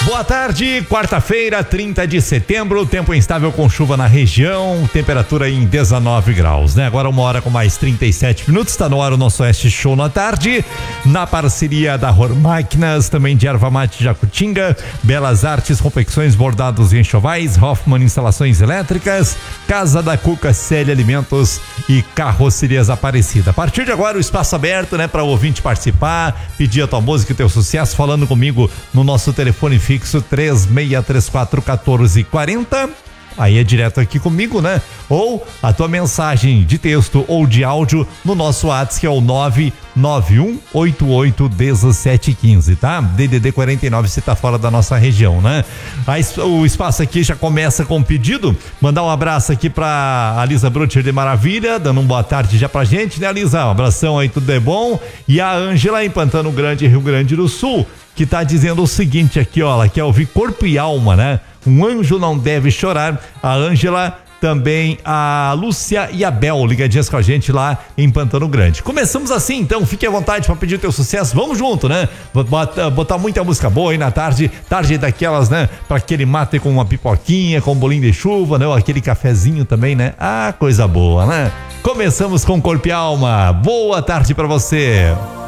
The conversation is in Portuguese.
Boa tarde, quarta-feira, 30 de setembro, tempo instável com chuva na região, temperatura em 19 graus, né? Agora 1h com mais 37 minutos, está no ar o nosso Oeste Show na tarde, na parceria da Ror Máquinas, também de Erva Mate Jacutinga, Belas Artes, confecções, bordados e enxovais, Hoffman Instalações Elétricas, Casa da Cuca, Célia Alimentos e Carrocerias Aparecida. A partir de agora o espaço aberto, né? Para o ouvinte participar, pedir a tua música e teu sucesso, falando comigo no nosso telefone fixo 3634-1440. Aí é direto aqui comigo, né? Ou a tua mensagem de texto ou de áudio no nosso WhatsApp, que é o 991881715, tá? DDD 49 se tá fora da nossa região, né? Aí, o espaço aqui já começa com um pedido. Mandar um abraço aqui pra Alisa Brutcher de Maravilha, dando uma boa tarde já pra gente, né, Alisa? Um abração aí, tudo é bom. E a Ângela em Pantano Grande, Rio Grande do Sul, que tá dizendo o seguinte aqui, ó, ela quer ouvir Corpo e Alma, né? Um Anjo Não Deve Chorar. A Ângela, também a Lúcia e a Bel ligadinhas com a gente lá em Pantano Grande. Começamos assim, então fique à vontade para pedir o teu sucesso, vamos junto, né? Botar muita música boa aí na tarde daquelas, né? Para aquele mate com uma pipoquinha, com um bolinho de chuva, né? Ou aquele cafezinho também, né? Ah, coisa boa, né? Começamos com Corpo e Alma. Boa tarde para você.